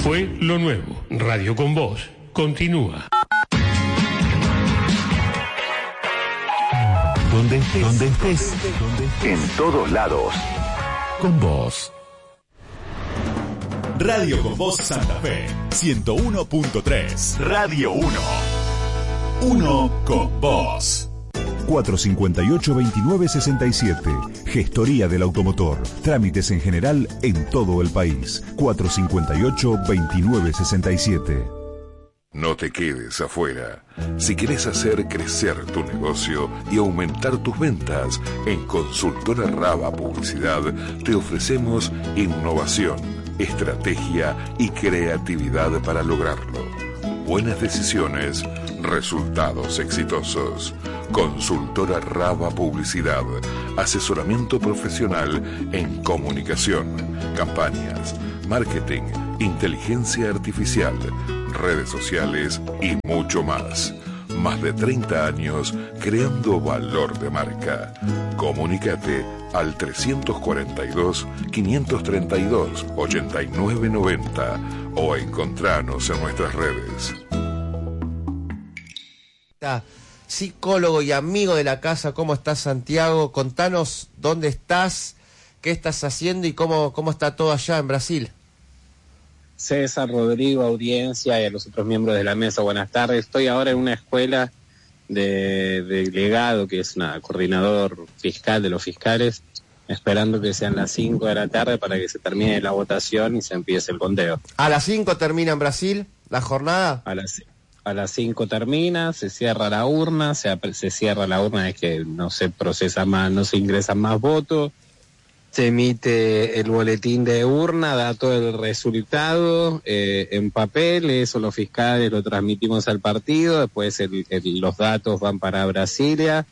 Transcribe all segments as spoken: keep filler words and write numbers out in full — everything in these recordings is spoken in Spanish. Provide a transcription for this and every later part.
Fue lo nuevo. Radio con Vos continúa. Donde estés, donde estés, donde estés, en todos lados. Con vos. Radio con Vos Santa Fe, ciento uno punto tres. Radio uno. Uno con vos. cuatro cinco ocho, veintinueve sesenta y siete. Gestoría del automotor. Trámites en general en todo el país. cuatro cinco ocho, veintinueve sesenta y siete. No te quedes afuera. Si querés hacer crecer tu negocio y aumentar tus ventas, en Consultora Raba Publicidad te ofrecemos innovación, estrategia y creatividad para lograrlo. Buenas decisiones, resultados exitosos. Consultora Raba Publicidad, asesoramiento profesional en comunicación, campañas, marketing, inteligencia artificial, redes sociales y mucho más. Más de treinta años creando valor de marca. Comunicate al trescientos cuarenta y dos, quinientos treinta y dos, ochenta y nueve noventa o encontranos en nuestras redes. Psicólogo y amigo de la casa, ¿cómo estás, Santiago? Contanos dónde estás, qué estás haciendo y cómo, cómo está todo allá en Brasil. César, Rodrigo, audiencia y a los otros miembros de la mesa, buenas tardes. Estoy ahora en una escuela de, de delegado, que es una coordinador fiscal de los fiscales, esperando que sean las cinco de la tarde para que se termine la votación y se empiece el conteo. ¿A las cinco termina en Brasil la jornada? A las, a las cinco termina, se cierra la urna, se, se cierra la urna, es que no se procesa más, no se ingresan más votos. Se emite el boletín de urna, da todo el resultado eh, en papel, eso los fiscales lo transmitimos al partido, después el, el, los datos van para Brasilia.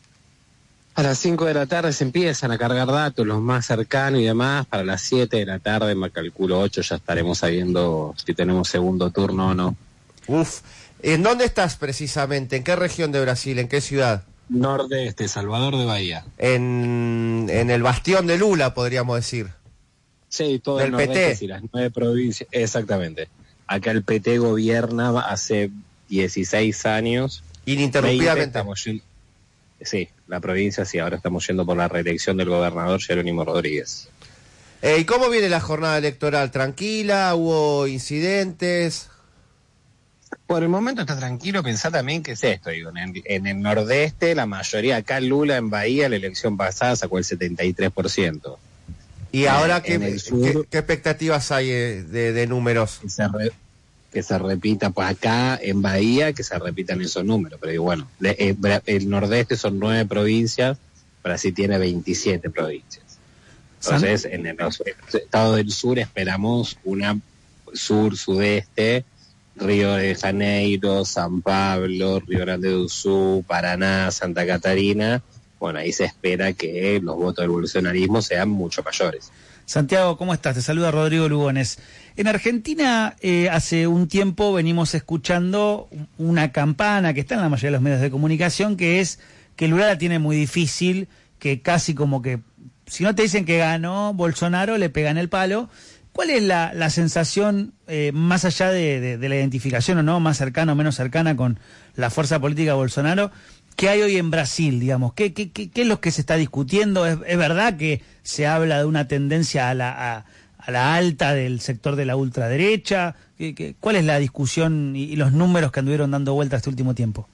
A las cinco de la tarde se empiezan a cargar datos, los más cercanos y demás, para las siete de la tarde, me calculo ocho, ya estaremos sabiendo si tenemos segundo turno o no. Uf, ¿en dónde estás precisamente? ¿En qué región de Brasil? ¿En qué ciudad? Nordeste, Salvador de Bahía. En, en el bastión de Lula, podríamos decir. Sí, todo del el nordeste, P T. sí, las nueve provincias, exactamente. Acá el P T gobierna hace dieciséis años. Ininterrumpidamente. Estamos yendo, sí, la provincia, sí, ahora estamos yendo por la reelección del gobernador Jerónimo Rodríguez. Eh, ¿Y cómo viene la jornada electoral? ¿Tranquila? ¿Hubo incidentes? Por el momento está tranquilo, pensá también que es esto, digo, en, en el nordeste la mayoría, acá Lula en Bahía la elección pasada sacó el setenta y tres por ciento. ¿Y ahora en, qué, en sur, qué, qué expectativas hay de, de números? Que se, re, que se repita, pues acá en Bahía, que se repitan esos números, pero digo, bueno, de, eh, el nordeste son nueve provincias, Brasil tiene veintisiete provincias. Entonces, en el, los estados del sur esperamos una sur, sudeste, Río de Janeiro, San Pablo, Río Grande do Sul, Paraná, Santa Catarina. Bueno, ahí se espera que los votos del bolsonarismo sean mucho mayores. Santiago, ¿cómo estás? Te saluda Rodrigo Lugones. En Argentina, eh, hace un tiempo venimos escuchando una campana que está en la mayoría de los medios de comunicación, que es que Lula la tiene muy difícil, que casi como que, si no te dicen que ganó Bolsonaro, le pegan el palo. ¿Cuál es la, la sensación, eh, más allá de, de, de la identificación o no, más cercana o menos cercana con la fuerza política de Bolsonaro, que hay hoy en Brasil, digamos? ¿Qué, qué, qué, qué es lo que se está discutiendo? ¿Es, es verdad que se habla de una tendencia a la, a, a la alta del sector de la ultraderecha? ¿Qué, qué, ¿Cuál es la discusión y, y los números que anduvieron dando vuelta este último tiempo?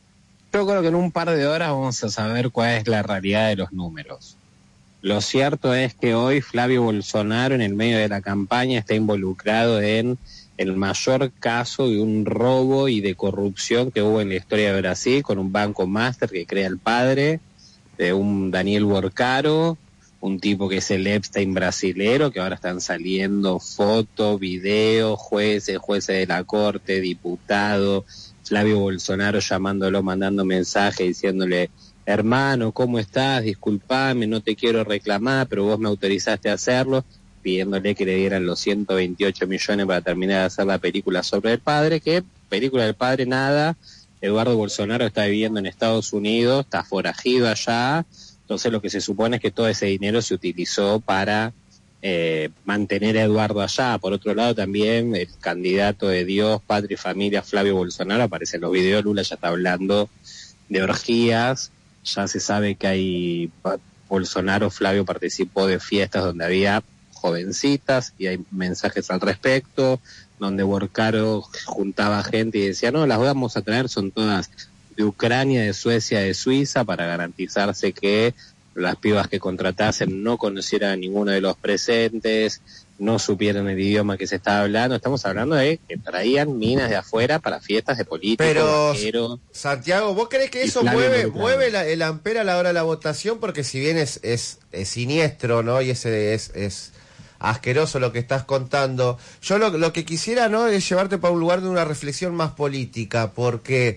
Yo creo que en un par de horas vamos a saber cuál es la realidad de los números. Lo cierto es que hoy Flavio Bolsonaro, en el medio de la campaña, está involucrado en el mayor caso de un robo y de corrupción que hubo en la historia de Brasil, con un banco máster que crea el padre de un Daniel Borcaro, un tipo que es el Epstein brasilero, que ahora están saliendo fotos, videos, jueces, jueces de la corte, diputados, Flavio Bolsonaro llamándolo, mandando mensajes, diciéndole: hermano, ¿cómo estás? Disculpame, no te quiero reclamar, pero vos me autorizaste a hacerlo, pidiéndole que le dieran los ciento veintiocho millones para terminar de hacer la película sobre el padre, que película del padre nada, Eduardo Bolsonaro está viviendo en Estados Unidos, está forajido allá, entonces lo que se supone es que todo ese dinero se utilizó para eh, mantener a Eduardo allá. Por otro lado, también el candidato de Dios, Patria y Familia, Flavio Bolsonaro, aparece en los videos. Lula ya está hablando de orgías, ya se sabe que hay... Bolsonaro, Flavio participó de fiestas donde había jovencitas y hay mensajes al respecto, donde Borcaro juntaba gente y decía, no, las vamos a traer, son todas de Ucrania, de Suecia, de Suiza, para garantizarse que las pibas que contratasen no conocieran a ninguno de los presentes, no supieran el idioma que se estaba hablando. Estamos hablando de que traían minas de afuera para fiestas de políticos. Pero, vaquero, Santiago, ¿vos crees que eso mueve mueve la, el ampera a la hora de la votación? Porque si bien es, es, es siniestro, ¿no? Y ese es, es asqueroso lo que estás contando, yo lo, lo que quisiera, ¿no?, es llevarte para un lugar de una reflexión más política, porque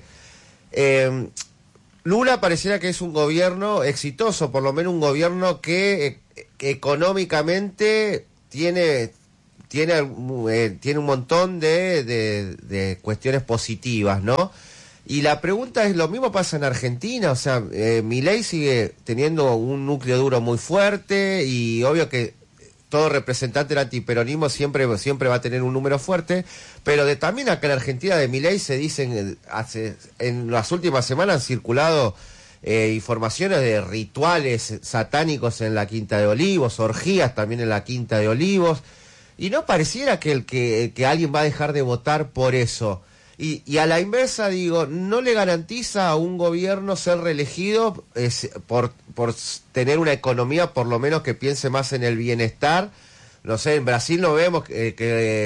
eh, Lula pareciera que es un gobierno exitoso, por lo menos un gobierno que, que económicamente tiene tiene eh, tiene un montón de, de, de cuestiones positivas, ¿no? Y la pregunta es, lo mismo pasa en Argentina, o sea, eh, Milei sigue teniendo un núcleo duro muy fuerte y obvio que todo representante del antiperonismo siempre siempre va a tener un número fuerte, pero de también acá en Argentina de Milei se dicen, hace, en las últimas semanas han circulado Eh, informaciones de rituales satánicos en la Quinta de Olivos, orgías también en la Quinta de Olivos, y no pareciera que, el, que, que alguien va a dejar de votar por eso. Y, y a la inversa, digo, ¿no le garantiza a un gobierno ser reelegido es, por, por tener una economía por lo menos que piense más en el bienestar? No sé, en Brasil no vemos que,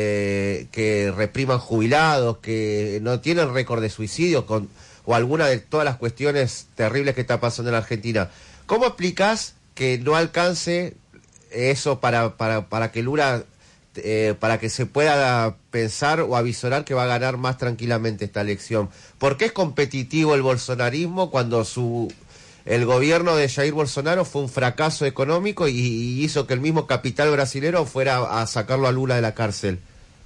que, que repriman jubilados, que no tienen récord de suicidio con... o alguna de todas las cuestiones terribles que está pasando en la Argentina. ¿Cómo explicás que no alcance eso para para para que Lula, eh, para que se pueda pensar o avisorar que va a ganar más tranquilamente esta elección? ¿Por qué es competitivo el bolsonarismo cuando su el gobierno de Jair Bolsonaro fue un fracaso económico y, y hizo que el mismo capital brasilero fuera a sacarlo a Lula de la cárcel?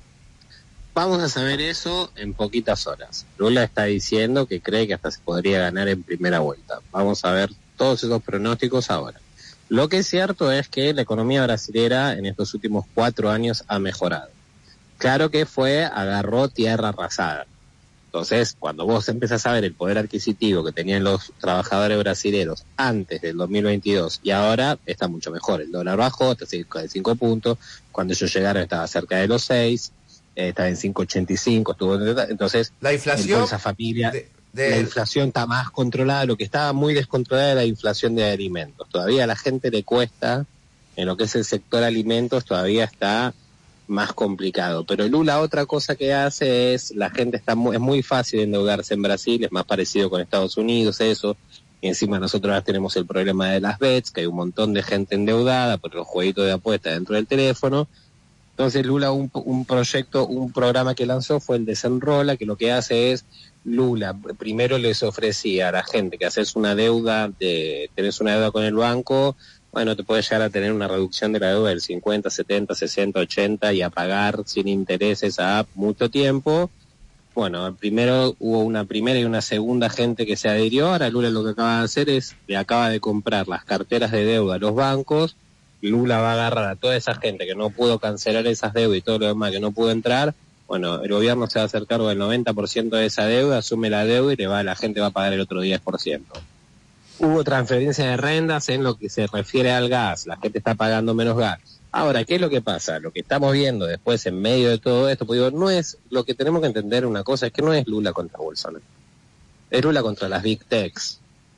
Vamos a saber eso en poquitas horas. Lula está diciendo que cree que hasta se podría ganar en primera vuelta. Vamos a ver todos esos pronósticos ahora. Lo que es cierto es que la economía brasilera en estos últimos cuatro años ha mejorado. Claro que fue, agarró tierra arrasada. Entonces, cuando vos empezás a ver el poder adquisitivo que tenían los trabajadores brasileros antes del dos mil veintidós y ahora, está mucho mejor. El dólar bajó, está cerca de cinco puntos. Cuando ellos llegaron estaba cerca de los seis. Eh, está en cinco ochenta y cinco, estuvo, entonces la inflación esa familia de, de... la inflación está más controlada. Lo que estaba muy descontrolada era la inflación de alimentos. Todavía a la gente le cuesta, en lo que es el sector alimentos todavía está más complicado, pero Lula otra cosa que hace es, la gente está muy, es muy fácil endeudarse en Brasil, es más parecido con Estados Unidos eso, y encima nosotros ahora tenemos el problema de las bets, que hay un montón de gente endeudada por los jueguitos de apuesta dentro del teléfono. Entonces Lula un, un proyecto, un programa que lanzó fue el Desenrola, que lo que hace es, Lula primero les ofrecía a la gente que haces una deuda, de tenés una deuda con el banco, bueno, te puede llegar a tener una reducción de la deuda del cincuenta, setenta, sesenta, ochenta y a pagar sin intereses a mucho tiempo. Bueno, primero hubo una primera y una segunda gente que se adhirió. Ahora Lula lo que acaba de hacer es, le acaba de comprar las carteras de deuda a los bancos. Lula va a agarrar a toda esa gente que no pudo cancelar esas deudas y todo lo demás que no pudo entrar. Bueno, el gobierno se va a hacer cargo del noventa por ciento de esa deuda, asume la deuda y le va, la gente va a pagar el otro diez por ciento. Hubo transferencia de rentas en lo que se refiere al gas, la gente está pagando menos gas. Ahora, ¿qué es lo que pasa? Lo que estamos viendo después en medio de todo esto, pues digo, no es, lo que tenemos que entender una cosa es que no es Lula contra Bolsonaro, es Lula contra las Big Techs,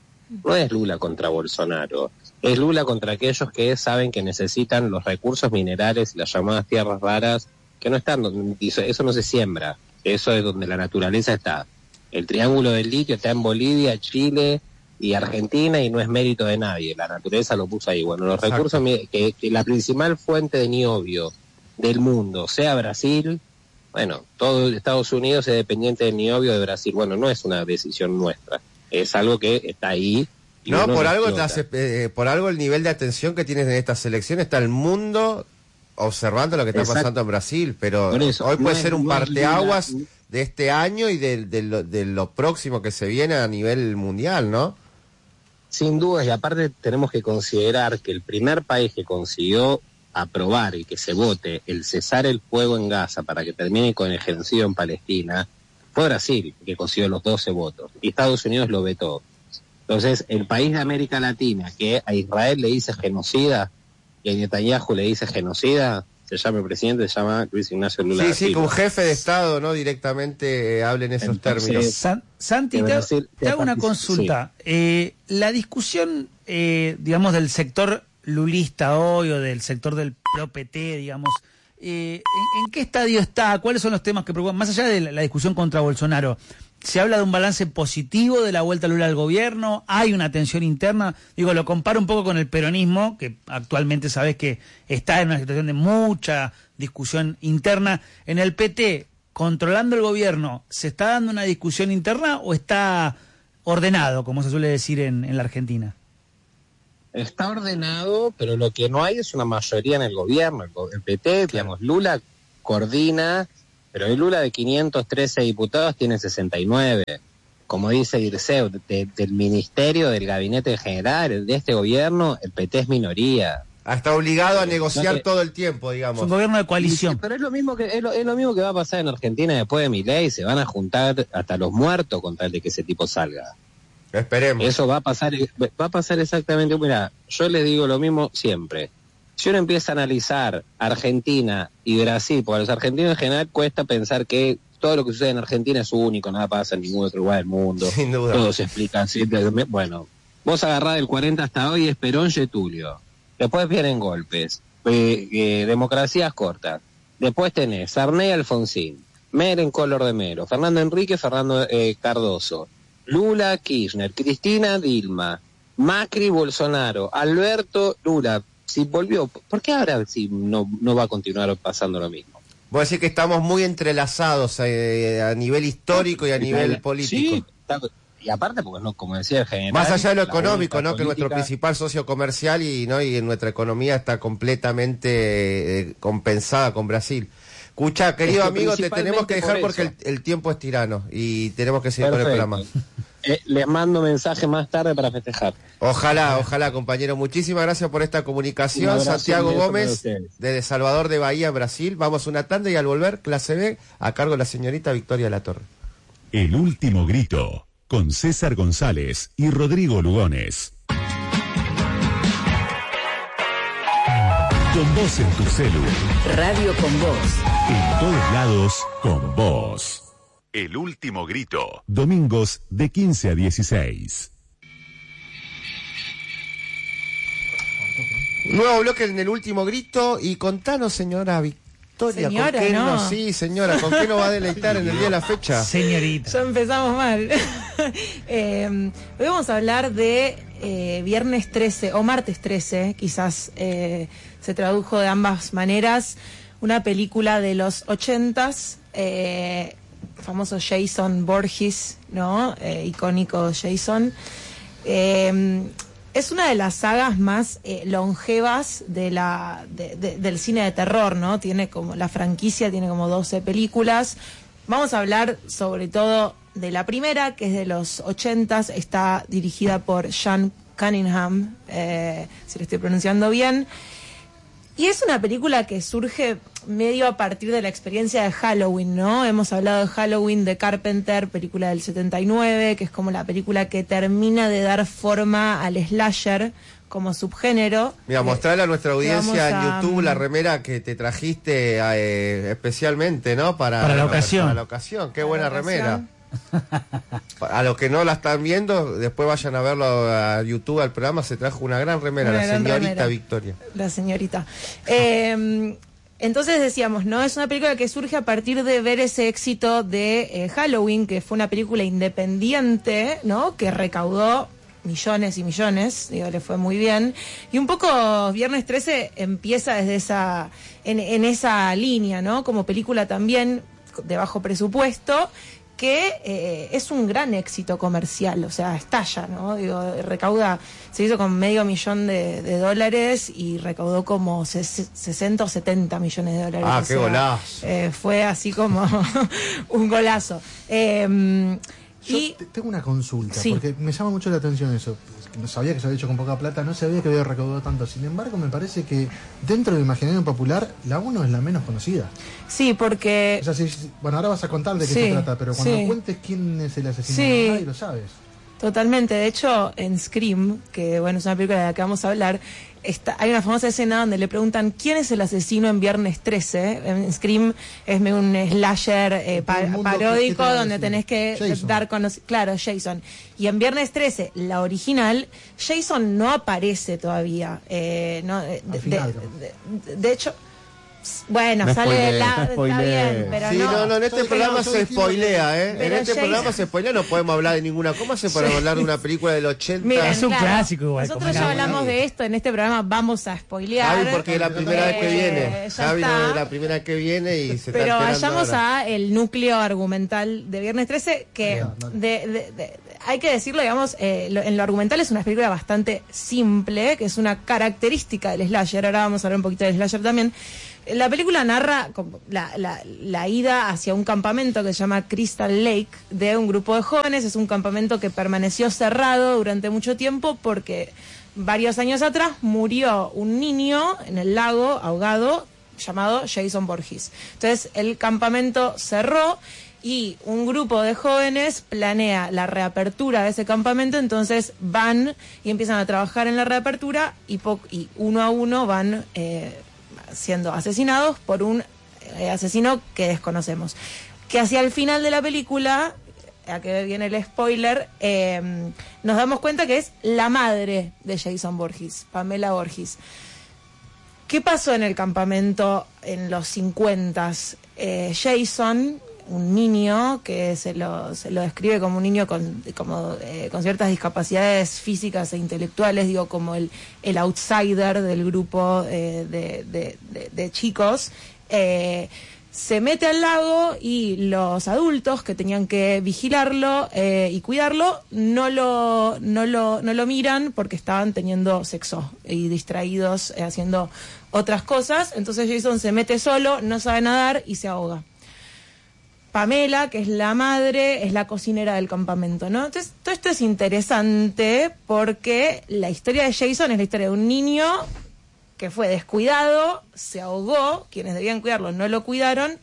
no es Lula contra Bolsonaro. Es Lula contra aquellos que saben que necesitan los recursos minerales y las llamadas tierras raras, que no están donde, eso no se siembra, eso es donde la naturaleza está. El triángulo del litio está en Bolivia, Chile y Argentina y no es mérito de nadie, la naturaleza lo puso ahí. Bueno, los Exacto. recursos, que, que la principal fuente de niobio del mundo sea Brasil, bueno, todo Estados Unidos es dependiente del niobio de Brasil. Bueno, no es una decisión nuestra, es algo que está ahí. No, por algo, te hace, eh, por algo el nivel de atención que tienes en estas elecciones, está el mundo observando lo que está Exacto. pasando en Brasil, pero eso, hoy puede no ser es, un no parteaguas es de este año y de, de, lo, de lo próximo que se viene a nivel mundial, ¿no? Sin duda, y aparte tenemos que considerar que el primer país que consiguió aprobar y que se vote el cesar el fuego en Gaza para que termine con el genocidio en Palestina, fue Brasil, que consiguió los doce votos, y Estados Unidos lo vetó. Entonces, el país de América Latina que a Israel le dice genocida y a Netanyahu le dice genocida, se llama el presidente, se llama Luis Ignacio Lula. Sí, sí, que un jefe de Estado no directamente eh, hable en esos Entonces, términos. San, Santi, te, Brasil, te hago una consulta. Sí. Eh, la discusión, eh, digamos, del sector lulista hoy o del sector del pro-P T, digamos, eh, ¿en, ¿en qué estadio está? ¿Cuáles son los temas que preocupan? Más allá de la, la discusión contra Bolsonaro, ¿se habla de un balance positivo de la vuelta Lula al gobierno? ¿Hay una tensión interna? Digo, lo comparo un poco con el peronismo, que actualmente sabes que está en una situación de mucha discusión interna. En el P T, controlando el gobierno, ¿se está dando una discusión interna o está ordenado, como se suele decir en, en la Argentina? Está ordenado, pero lo que no hay es una mayoría en el gobierno. El P T, digamos, Lula coordina, pero el Lula de quinientos trece diputados tiene sesenta y nueve. Como dice Dirceu, de, del ministerio, del gabinete general, de este gobierno, el P T es minoría. Está obligado a negociar no, todo el tiempo, digamos. Es un gobierno de coalición. Sí, pero es lo mismo que es lo, es lo mismo que va a pasar en Argentina después de Milei. Se van a juntar hasta los muertos con tal de que ese tipo salga. Esperemos. Eso va a pasar, va a pasar exactamente. Mira, yo les digo lo mismo siempre. Si uno empieza a analizar Argentina y Brasil, porque a los argentinos en general cuesta pensar que todo lo que sucede en Argentina es único, nada pasa en ningún otro lugar del mundo. Sin duda. Todo se explica así. Bueno, vos agarrás del cuarenta hasta hoy es Perón, Getulio. Después vienen golpes, eh, eh, democracias cortas. Después tenés Sarney, Alfonsín, Menem, Collor de Melo, Fernando Enrique, Fernando eh, Cardoso, Lula, Kirchner, Cristina, Dilma, Macri, Bolsonaro, Alberto, Lula. Si volvió, ¿por qué ahora si no, no va a continuar pasando lo mismo? Voy a decir que estamos muy entrelazados eh, a nivel histórico y a nivel político. Sí, está, y aparte, porque no, como decía el general... Más allá de lo económico, ¿no? Política... Que nuestro principal socio comercial y no y nuestra economía está completamente eh, compensada con Brasil. Escucha, querido es que amigo, te tenemos que dejar por porque el, el tiempo es tirano y tenemos que seguir Perfecto. Con el programa. Eh, les mando mensaje más tarde para festejar. Ojalá, ojalá, compañero. Muchísimas gracias por esta comunicación. Santiago Gómez, desde Salvador de Bahía, Brasil. Vamos a una tanda y al volver, clase B, a cargo de la señorita Victoria Latorre. El último grito, con César González y Rodrigo Lugones. Con vos en tu celu. Radio con vos. En todos lados, con vos. El último grito. Domingos de quince a dieciséis. Nuevo bloque en el último grito y contanos, señora Victoria, señora, ¿con qué no. no? Sí, señora, ¿con qué nos va a deleitar en el día de la fecha? Señorita. Ya empezamos mal. eh, hoy vamos a hablar de eh, viernes trece o martes trece, quizás eh, se tradujo de ambas maneras, una película de los ochentas, eh, famoso Jason Voorhees, ¿no? Eh, icónico Jason. Eh, es una de las sagas más eh, longevas de la de, de, del cine de terror, ¿no? Tiene como la franquicia tiene como doce películas. Vamos a hablar sobre todo de la primera, que es de los ochentas, está dirigida por Sean Cunningham, eh, si lo estoy pronunciando bien. Y es una película que surge medio a partir de la experiencia de Halloween, ¿no? Hemos hablado de Halloween de Carpenter, película del setenta y nueve, que es como la película que termina de dar forma al slasher como subgénero. Mira, eh, mostrarle a nuestra audiencia en a, YouTube la remera que te trajiste eh, especialmente, ¿no? Para, para la ocasión. Para la ocasión, qué buena remera. A los que no la están viendo, después vayan a verlo a YouTube, al programa. Se trajo una gran remera, una la gran señorita remera. Victoria. La señorita. Eh, entonces decíamos, ¿no? Es una película que surge a partir de ver ese éxito de eh, Halloween, que fue una película independiente, ¿no? Que recaudó millones y millones, digo, le fue muy bien. Y un poco Viernes trece empieza desde esa, en, en esa línea, ¿no? Como película también de bajo presupuesto, que eh, es un gran éxito comercial, o sea, estalla, ¿no? Digo, recauda, se hizo con medio millón de, de dólares y recaudó como sesenta o setenta millones de dólares. Ah, o qué sea, golazo. Eh, fue así como un golazo. Eh, Yo y tengo una consulta, sí. porque me llama mucho la atención eso. No sabía que se había hecho con poca plata, no sabía que había recaudado tanto. Sin embargo, me parece que dentro del imaginario popular, la uno es la menos conocida. Sí, porque... O sea, si, bueno, ahora vas a contar de qué sí, se trata, pero cuando sí. cuentes quién es el asesino, sí. nadie lo sabes. Totalmente. De hecho, en Scream, que bueno, es una película de la que vamos a hablar, está, hay una famosa escena donde le preguntan quién es el asesino en Viernes trece. En Scream es un slasher eh, pa paródico que donde tenés que Jason. dar conocimiento. Claro, Jason. Y en Viernes trece, la original, Jason no aparece todavía. Eh, no, de, final, de, de, de hecho... Bueno, no sale de la... Está bien, pero sí, no. no, no, en este programa no, se spoilea, ¿eh? Pero en este Jason... programa se spoilea, no podemos hablar de ninguna. ¿Cómo se puede hablar de una película del ochenta? Miren, es un claro, clásico igual. Nosotros ya hablamos ¿no? de esto en este programa, vamos a spoilear. Javi, porque es la primera eh, vez que viene. Javi no es la primera vez que viene y se Pero está vayamos ahora. a el núcleo argumental de Viernes trece, que no, no. De, de, de, hay que decirlo, digamos, eh, lo, en lo argumental es una película bastante simple, que es una característica del slasher. Ahora vamos a hablar un poquito del slasher también. La película narra la, la, la ida hacia un campamento que se llama Crystal Lake de un grupo de jóvenes. Es un campamento que permaneció cerrado durante mucho tiempo porque varios años atrás murió un niño en el lago ahogado llamado Jason Voorhees. Entonces el campamento cerró y un grupo de jóvenes planea la reapertura de ese campamento. Entonces van y empiezan a trabajar en la reapertura y, y uno a uno van... Eh, siendo asesinados por un eh, asesino que desconocemos. Que hacia el final de la película, a que viene el spoiler, eh, nos damos cuenta que es la madre de Jason Voorhees, Pamela Voorhees. ¿Qué pasó en el campamento en los cincuentas? Eh, Jason, un niño que se lo, se lo describe como un niño con, como, eh, con ciertas discapacidades físicas e intelectuales, digo, como el, el outsider del grupo eh, de, de, de, de chicos, eh, se mete al lago y los adultos que tenían que vigilarlo eh, y cuidarlo no lo, no, lo, no lo miran porque estaban teniendo sexo y distraídos eh, haciendo otras cosas. Entonces Jason se mete solo, no sabe nadar y se ahoga. Pamela, que es la madre, es la cocinera del campamento, ¿no? Entonces, todo esto es interesante porque la historia de Jason es la historia de un niño que fue descuidado, se ahogó, quienes debían cuidarlo no lo cuidaron,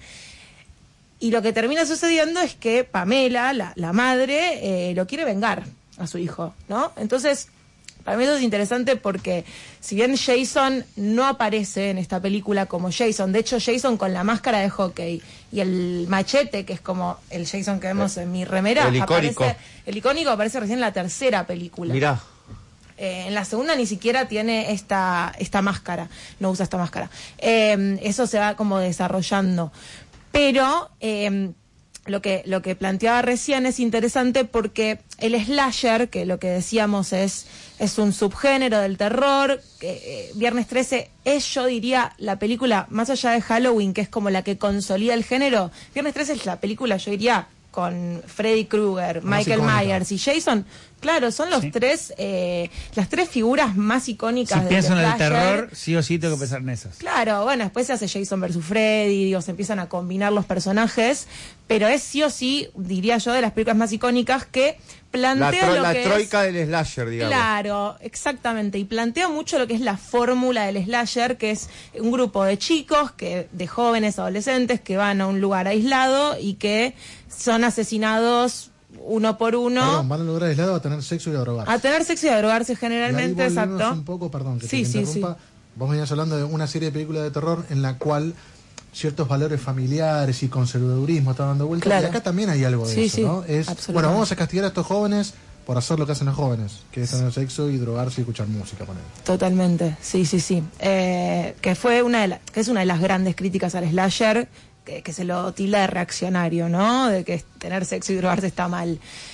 y lo que termina sucediendo es que Pamela, la, la madre, eh, lo quiere vengar a su hijo, ¿no? Entonces, para mí eso es interesante porque si bien Jason no aparece en esta película como Jason, de hecho Jason con la máscara de hockey y el machete, que es como el Jason que vemos en mi remera, el icónico, aparece, el icónico aparece recién en la tercera película. Mirá. Eh, en la segunda ni siquiera tiene esta, esta máscara, no usa esta máscara. Eh, eso se va como desarrollando. Pero... Eh, Lo que, lo que planteaba recién es interesante porque el slasher, que lo que decíamos es, es un subgénero del terror, eh, Viernes trece es, yo diría, la película, más allá de Halloween, que es como la que consolida el género, Viernes trece es la película, yo diría, con Freddy Krueger, Michael Myers y Jason. Claro, son los sí. tres, eh, las tres figuras más icónicas si del pienso en el slasher. terror, sí o sí tengo que pensar en esas. Claro, bueno, después se hace Jason versus Freddy, digo, se empiezan a combinar los personajes, pero es sí o sí, diría yo, de las películas más icónicas que plantea la lo la que troika es, del slasher, digamos. Claro, exactamente, y plantea mucho lo que es la fórmula del slasher, que es un grupo de chicos, que de jóvenes, adolescentes, que van a un lugar aislado y que son asesinados uno por uno. Perdón, van a lugar aislado a tener sexo y a drogarse. A tener sexo y a drogarse generalmente, y ahí exacto. un poco, perdón, que sí, te sí, interrumpa. Sí. Vos venías hablando de una serie de películas de terror en la cual ciertos valores familiares y conservadurismo estaban dando vueltas. Claro. Y acá también hay algo de sí, eso, sí, ¿no? Es, bueno, vamos a castigar a estos jóvenes por hacer lo que hacen los jóvenes, que es tener sexo y drogarse y escuchar música, poner. Totalmente, sí, sí, sí. Eh, que fue una de la, que es una de las grandes críticas al slasher, que, que se lo tilda de reaccionario, ¿no? De que tener sexo y drogarse está mal.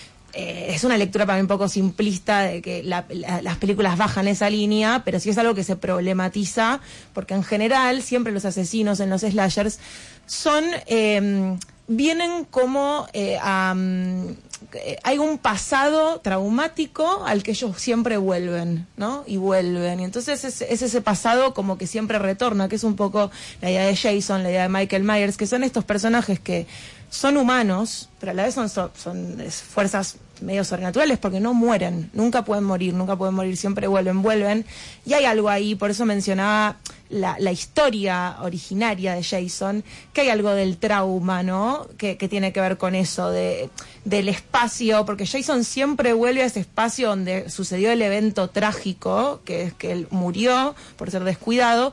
Eh, es una lectura para mí un poco simplista de que la, la, las películas bajan esa línea, pero sí es algo que se problematiza, porque en general siempre los asesinos en los slashers son eh, vienen como eh, um, hay un pasado traumático al que ellos siempre vuelven, ¿no? Y vuelven, y entonces es, es ese pasado como que siempre retorna, que es un poco la idea de Jason, la idea de Michael Myers, que son estos personajes que son humanos, pero a la vez son, son, son fuerzas medio sobrenaturales porque no mueren, nunca pueden morir, nunca pueden morir, siempre vuelven, vuelven. Y hay algo ahí, por eso mencionaba la, la historia originaria de Jason, que hay algo del trauma, ¿no? Que, que tiene que ver con eso, de, del espacio, porque Jason siempre vuelve a ese espacio donde sucedió el evento trágico, que es que él murió por ser descuidado.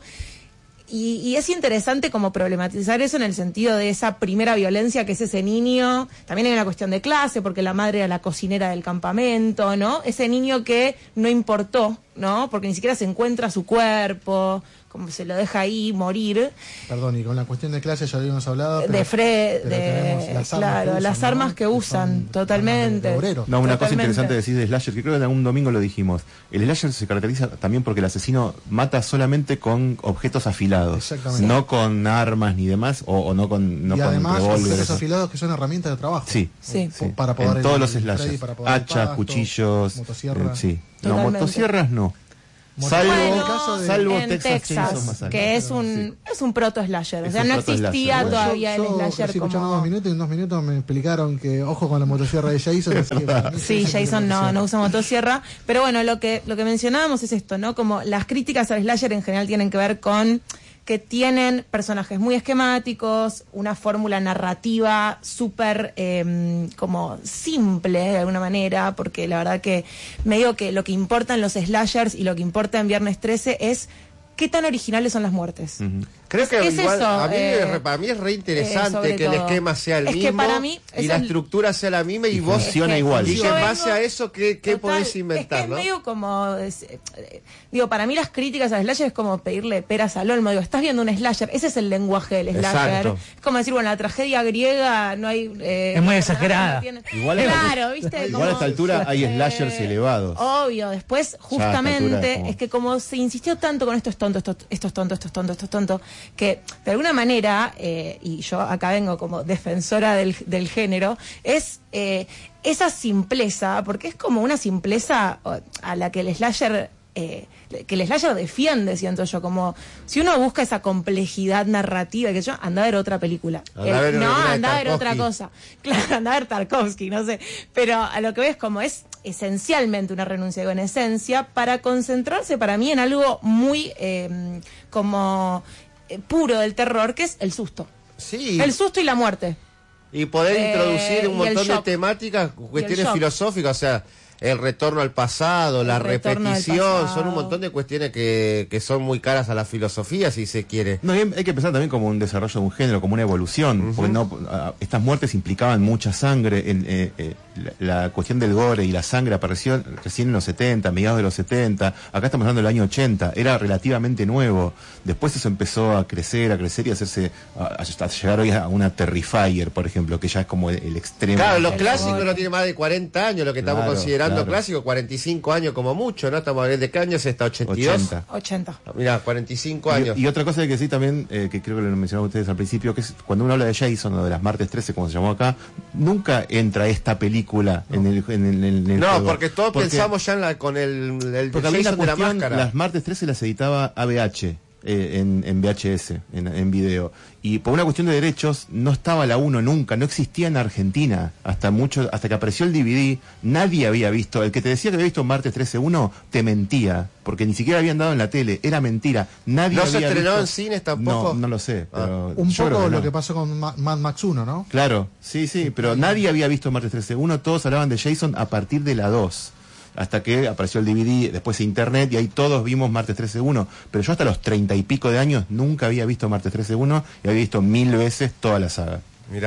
Y, y es interesante como problematizar eso en el sentido de esa primera violencia que es ese niño. También hay una cuestión de clase, porque la madre era la cocinera del campamento, ¿no? Ese niño que no importó, ¿no? Porque ni siquiera se encuentra su cuerpo, como se lo deja ahí morir. Perdón, y con la cuestión de clase ya habíamos hablado. Pero, de Fred, de, las claro, usan, las armas ¿no? que usan, que totalmente. De no, una totalmente. Cosa interesante decir de Slasher, que creo que en algún domingo lo dijimos. El Slasher se caracteriza también porque el asesino mata solamente con objetos afilados. Exactamente. No con armas ni demás, o, o no con no y con además objetos afilados que son herramientas de trabajo. Sí. sí. sí. Para poder en todos los slashers. Hachas, cuchillos. Motosierra. Eh, sí. Totalmente. No, motosierras no. Salvo, bueno, de, salvo en Texas, Texas, que es un sí. es un proto slasher, o sea, no existía bueno, todavía yo, yo el slasher como. Escuchando dos minutos y en dos minutos me explicaron que ojo con la motosierra de Jason. Así que sí, Jason no no usa motosierra, pero bueno, lo que lo que mencionábamos es esto, ¿no? Como las críticas al slasher en general tienen que ver con que tienen personajes muy esquemáticos, una fórmula narrativa súper eh, como simple de alguna manera, porque la verdad que me digo que lo que importa en los slashers y lo que importa en Viernes trece es qué tan originales son las muertes. Uh-huh. Creo que es igual, eso, a, mí, eh, para mí es re interesante eh, que todo. el esquema sea el es mismo que para mí y la el... estructura sea la misma y, y vos funciona igual. Y que en base a eso, ¿qué, qué podés inventar? Es que ¿no? es medio como... Es, eh, digo, para mí las críticas al slasher es como pedirle peras al olmo. Digo, estás viendo un slasher, ese es el lenguaje del slasher. Exacto. Es como decir, bueno, la tragedia griega no hay... Eh, es muy exagerada. No tiene... Igual, a claro, la, ¿viste? igual como, a esta altura hay slashers eh, elevados. Obvio, después justamente como... es que como se insistió tanto con estos tontos, estos, estos tontos, estos tontos, estos tontos, que de alguna manera, eh, y yo acá vengo como defensora del, del género, es eh, esa simpleza, porque es como una simpleza a la que el slasher... Eh, que el slasher defiende, siento yo, como si uno busca esa complejidad narrativa, que yo, anda a ver otra película. Anda eh, no, anda a ver otra cosa. Claro, anda a ver Tarkovsky, no sé. Pero a lo que ves como es esencialmente una renuncia, digo, en esencia, para concentrarse para mí en algo muy eh, como eh, puro del terror, que es el susto. Sí. El susto y la muerte. Y poder eh, introducir un montón de temáticas, cuestiones filosóficas, o sea... El retorno al pasado, el la repetición, son un montón de cuestiones que, que son muy caras a la filosofía, si se quiere. No, hay, hay que pensar también como un desarrollo de un género, como una evolución, uh-huh. porque no, a, estas muertes implicaban mucha sangre, en, eh, eh, la, la cuestión del gore y la sangre apareció recién en los setenta, mediados de los setenta, acá estamos hablando del año ochenta, era relativamente nuevo, después eso empezó a crecer, a crecer y a hacerse, a, a llegar hoy a una Terrifier, por ejemplo, que ya es como el, el extremo. Claro, los clásicos no tienen más de cuarenta años, lo que estamos claro, considerando claro. clásico, cuarenta y cinco años como mucho, ¿no? Estamos ¿de qué año es esta? ¿ochenta y dos? ochenta. ochenta. Mira, cuarenta y cinco años. Y, y otra cosa que sí también, eh, que creo que lo mencionaron ustedes al principio, que es cuando uno habla de Jason o de las martes trece, como se llamó acá, nunca entra esta película no. en el en el, en el No, juego. porque todos porque, pensamos ya en la, con el, el Jason de la máscara. Las martes trece las editaba A B H. Eh, en, en V H S, en, en video. Y por una cuestión de derechos, no estaba la uno nunca, no existía en Argentina. Hasta mucho, hasta que apareció el D V D, nadie había visto. El que te decía que había visto Martes trece uno, te mentía, porque ni siquiera habían dado en la tele, era mentira. Nadie ¿No había se estrenó visto... en cines tampoco? No, no lo sé. Ah. Pero un poco que lo no. que pasó con Ma- Mad Max uno, ¿no? Claro, sí, sí, pero nadie había visto Martes trece uno, todos hablaban de Jason a partir de la dos. Hasta que apareció el D V D, después internet, y ahí todos vimos Martes trece uno. Pero yo hasta los treinta y pico de años nunca había visto Martes trece uno y había visto mil veces toda la saga. Mirá.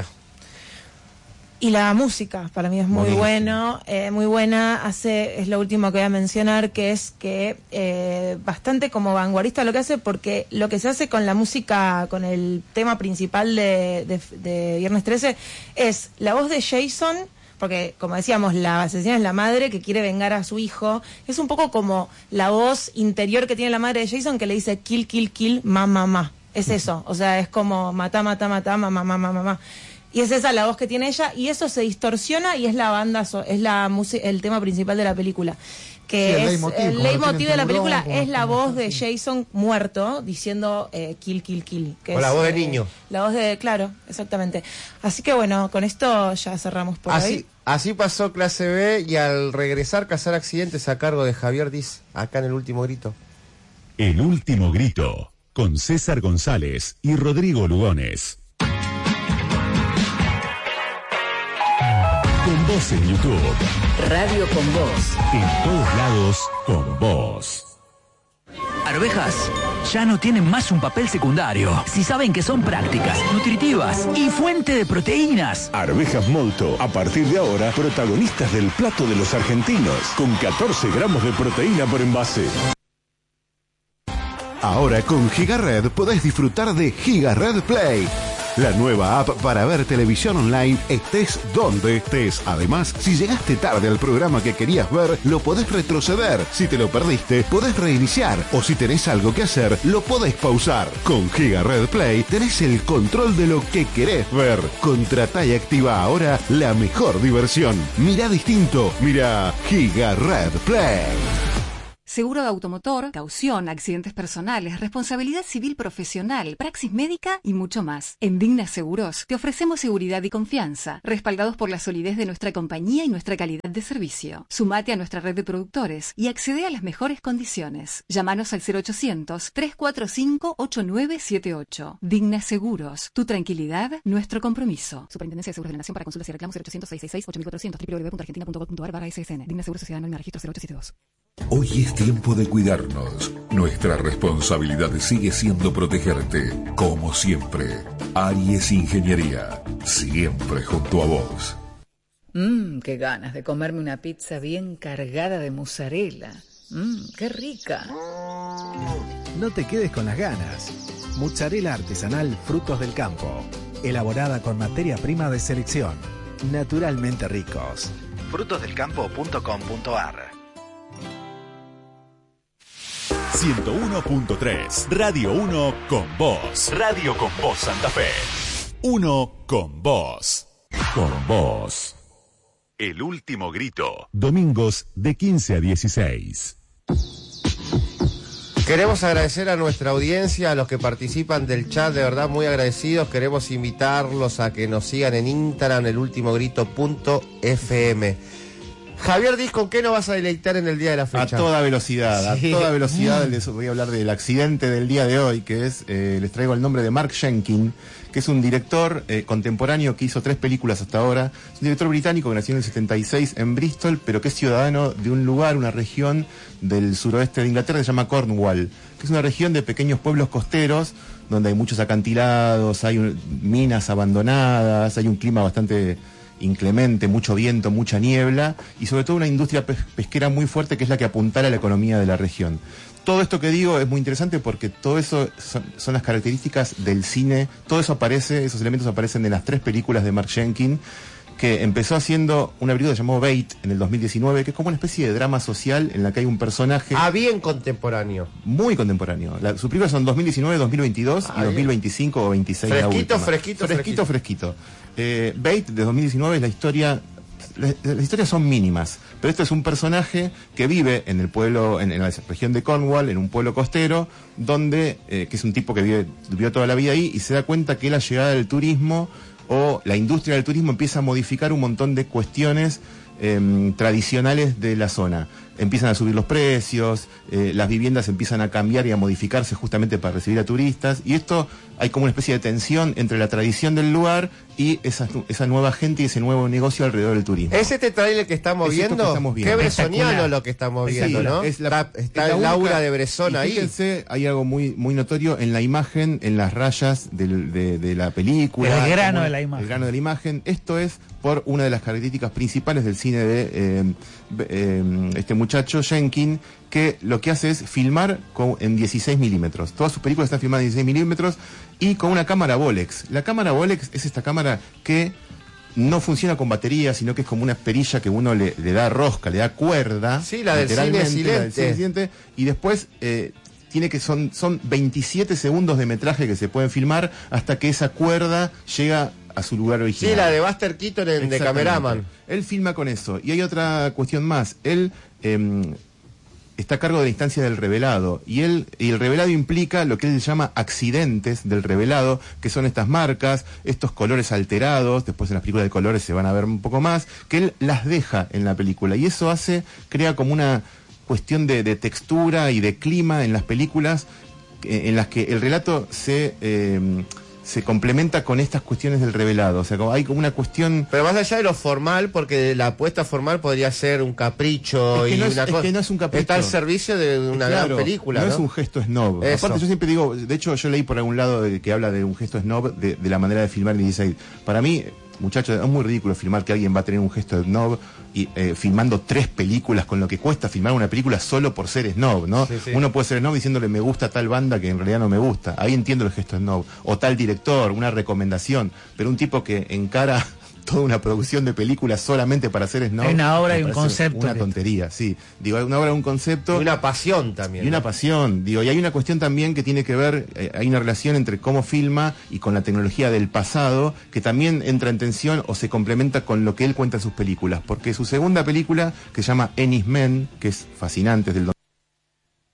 Y la música, para mí es muy Buenísimo. bueno, eh, muy buena, hace, es lo último que voy a mencionar, que es que eh, bastante como vanguardista lo que hace, porque lo que se hace con la música, con el tema principal de, de, de Viernes trece, es la voz de Jason, porque como decíamos, la asesina es la madre que quiere vengar a su hijo, es un poco como la voz interior que tiene la madre de Jason que le dice kill, kill, kill, ma, ma, ma, es eso, o sea, es como mata, mata, mata, ma, ma, ma, ma, ma. Y es esa la voz que tiene ella, y eso se distorsiona y es la banda, so, es la música, el tema principal de la película. que Sí, el es leitmotiv, el como leitmotiv lo tiene de la Tiburón, película, como- es la como- voz de Jason muerto diciendo eh, kill, kill, kill. Que O es, la voz de eh, niño. La voz de, claro, exactamente. Así que bueno, con esto ya cerramos por Así, ahí. así pasó Clase B y al regresar Cazar Accidentes a cargo de Javier Diz, acá en El Último Grito. El Último Grito, con César González y Rodrigo Lugones. Con vos en YouTube. Radio con Vos. En todos lados, con vos. Arvejas ya no tienen más un papel secundario. Si saben que son prácticas, nutritivas y fuente de proteínas. Arvejas Molto, a partir de ahora, protagonistas del plato de los argentinos, con catorce gramos de proteína por envase. Ahora con GigaRed podés disfrutar de GigaRed Play, la nueva app para ver televisión online estés donde estés. Además, si llegaste tarde al programa que querías ver, lo podés retroceder. Si te lo perdiste, podés reiniciar. O si tenés algo que hacer, lo podés pausar. Con GigaRed Play tenés el control de lo que querés ver. Contratá y activa ahora la mejor diversión. Mirá distinto, mirá GigaRed Play. Seguro de automotor, caución, accidentes personales, responsabilidad civil profesional, praxis médica y mucho más. En Digna Seguros te ofrecemos seguridad y confianza, respaldados por la solidez de nuestra compañía y nuestra calidad de servicio. Sumate a nuestra red de productores y accede a las mejores condiciones. Llámanos al cero ochocientos, tres cuatro cinco, ocho nueve siete ocho. Digna Seguros, tu tranquilidad, nuestro compromiso. Superintendencia de Seguros de la Nación. Para consultas y reclamos cero ochocientos, seiscientos sesenta y seis, ocho mil cuatrocientos, w w w punto argentina punto gov punto a r barra S S N. Digna Seguros Sociedad Anónima Registro cero ocho siete dos. Hoy es tiempo de cuidarnos. Nuestra responsabilidad sigue siendo protegerte, como siempre. Aries Ingeniería, siempre junto a vos. Mmm, qué ganas de comerme una pizza bien cargada de mozzarella. Mmm, qué rica. No te quedes con las ganas. Mozzarella artesanal Frutos del Campo. Elaborada con materia prima de selección. Naturalmente ricos. frutos del campo punto com punto a r. ciento uno punto tres, Radio uno con vos. Radio con vos Santa Fe. Uno con vos. Con vos. El Último Grito. Domingos de quince a dieciséis. Queremos agradecer a nuestra audiencia, a los que participan del chat, de verdad muy agradecidos. Queremos invitarlos a que nos sigan en Instagram, elultimogrito punto f m. Javier Diz, ¿con qué nos vas a deleitar en el día de la fecha? A toda velocidad, Sí. a toda velocidad. Les voy a hablar del accidente del día de hoy, que es, eh, les traigo el nombre de Mark Jenkin, que es un director eh, contemporáneo que hizo tres películas hasta ahora. Es un director británico que nació en el setenta y seis en Bristol, pero que es ciudadano de un lugar, una región del suroeste de Inglaterra que se llama Cornwall, que es una región de pequeños pueblos costeros, donde hay muchos acantilados, hay un, minas abandonadas, hay un clima bastante inclemente, mucho viento, mucha niebla y sobre todo una industria pes- pesquera muy fuerte que es la que apuntala a la economía de la región. Todo esto que digo es muy interesante porque todo eso son, son las características del cine, todo eso aparece, esos elementos aparecen en las tres películas de Mark Jenkin, que empezó haciendo una película llamada Bait en el dos mil diecinueve, que es como una especie de drama social en la que hay un personaje... Ah, bien contemporáneo. Muy contemporáneo. La, sus películas son dos mil diecinueve, dos mil veintidós Ah, y dos mil veinticinco o veintiséis. Fresquito, la última. fresquito, fresquito, fresquito. Eh, Bait de dos mil diecinueve es la historia... Las, las historias son mínimas, pero esto es un personaje que vive en el pueblo, en, en la región de Cornwall, en un pueblo costero, donde, eh, que es un tipo que vive, vivió toda la vida ahí y se da cuenta que la llegada del turismo o la industria del turismo empieza a modificar un montón de cuestiones eh, tradicionales de la zona. Empiezan a subir los precios, eh, las viviendas empiezan a cambiar y a modificarse justamente para recibir a turistas, y esto hay como una especie de tensión entre la tradición del lugar y esa, esa nueva gente y ese nuevo negocio alrededor del turismo. ¿Es este trailer que estamos, Es esto viendo? que estamos viendo. Qué bresoniano Espectacular. lo que estamos Sí, viendo, ¿no? es la- está está es la el aura única- de Bresson y ahí. Fíjense, hay algo muy muy notorio en la imagen, en las rayas del- de, de la película. El grano como de la imagen. El grano de la imagen. Esto es por una de las características principales del cine de eh, eh, este muchacho Jenkin, que lo que hace es filmar con, en dieciséis milímetros. Todas sus películas están filmadas en dieciséis milímetros y con una cámara Bolex. La cámara Bolex es esta cámara que no funciona con batería, sino que es como una perilla que uno le, le da rosca, le da cuerda. Sí, la del literalmente, cine la del cine silente. silente, y después eh, tiene que son, son veintisiete segundos de metraje que se pueden filmar hasta que esa cuerda llega a su lugar original. Sí, la de Buster Keaton en The Exactamente. Cameraman. Él filma con eso. Y hay otra cuestión más. Él eh, está a cargo de la instancia del revelado, y él y el revelado implica lo que él llama accidentes del revelado, que son estas marcas, estos colores alterados, después en las películas de colores se van a ver un poco más, que él las deja en la película, y eso hace, crea como una cuestión de, de textura y de clima en las películas, eh, en las que el relato se... Eh, se complementa con estas cuestiones del revelado, o sea, como hay como una cuestión... Pero más allá de lo formal, porque la apuesta formal podría ser un capricho es que y no es, una es cosa... que no es un capricho. Está al servicio de una claro, gran película, no, ¿no? es un gesto snob. Eso. Aparte yo siempre digo, de hecho yo leí por algún lado de, que habla de un gesto snob, de, de la manera de filmar en dieciséis. Para mí, muchachos, es muy ridículo filmar que alguien va a tener un gesto snob y eh, filmando tres películas con lo que cuesta filmar una película solo por ser snob, ¿no? Sí, sí. Uno puede ser snob diciéndole me gusta tal banda que en realidad no me gusta. Ahí entiendo el gesto snob. O tal director, una recomendación. Pero un tipo que encara toda una producción de películas solamente para hacer snob. Hay una obra me y un parece concepto. Una tontería, sí. Digo, hay una obra y un concepto. Y una pasión también. Y una ¿no? pasión, digo, y hay una cuestión también que tiene que ver, eh, hay una relación entre cómo filma y con la tecnología del pasado, que también entra en tensión o se complementa con lo que él cuenta en sus películas, porque su segunda película, que se llama Ennis Men, que es fascinante, es del